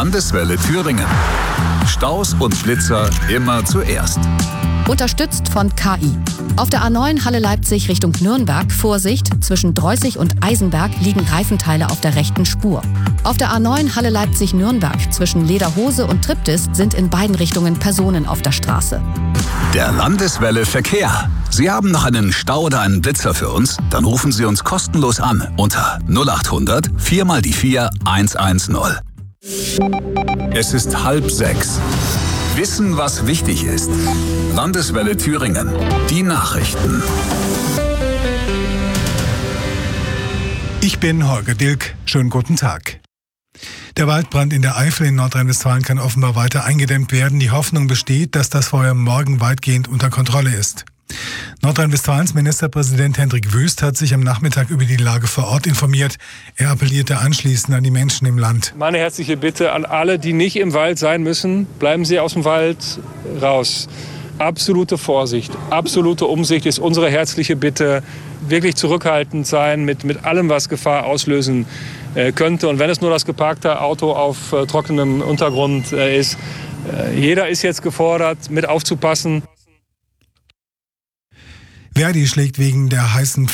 Landeswelle Thüringen. Staus und Blitzer immer zuerst. Unterstützt von KI. Auf der A9 Halle Leipzig Richtung Nürnberg, Vorsicht, zwischen Dreußig und Eisenberg liegen Reifenteile auf der rechten Spur. Auf der A9 Halle Leipzig Nürnberg zwischen Lederhose und Triptis sind in beiden Richtungen Personen auf der Straße. Der Landeswelle Verkehr. Sie haben noch einen Stau oder einen Blitzer für uns? Dann rufen Sie uns kostenlos an unter 0800 4x4 110. Es ist 5:30. Wissen, was wichtig ist. Landeswelle Thüringen. Die Nachrichten. Ich bin Holger Dilk. Schönen guten Tag. Der Waldbrand in der Eifel in Nordrhein-Westfalen kann offenbar weiter eingedämmt werden. Die Hoffnung besteht, dass das Feuer morgen weitgehend unter Kontrolle ist. Nordrhein-Westfalens Ministerpräsident Hendrik Wüst hat sich am Nachmittag über die Lage vor Ort informiert. Er appellierte anschließend an die Menschen im Land. Meine herzliche Bitte an alle, die nicht im Wald sein müssen, bleiben Sie aus dem Wald raus. Absolute Vorsicht, absolute Umsicht ist unsere herzliche Bitte. Wirklich zurückhaltend sein mit allem, was Gefahr auslösen könnte. Und wenn es nur das geparkte Auto auf trockenem Untergrund ist, jeder ist jetzt gefordert, mit aufzupassen. Verdi schlägt wegen der heißen